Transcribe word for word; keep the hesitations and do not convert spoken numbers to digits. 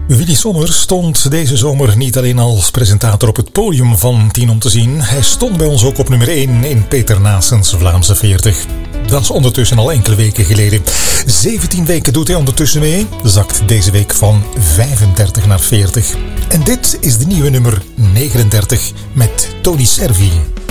Willy Sommer stond deze zomer niet alleen als presentator op het podium van tien om te zien. Hij stond bij ons ook op nummer één in Peter Naessens Vlaamse veertig. Dat is ondertussen al enkele weken geleden. zeventien weken doet hij ondertussen mee. Zakt deze week van vijfendertig naar veertig. En dit is de nieuwe nummer negenendertig met Tony Servi.